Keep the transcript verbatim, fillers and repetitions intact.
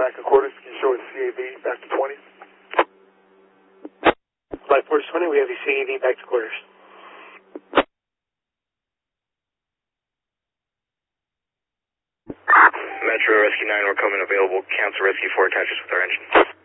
back in quarters. Can you show us C A V back to twenty? Flight Force twenty, we have the C A V back to quarters. Metro Rescue nine, we're coming available. Cancel Rescue four, attach us with our engine.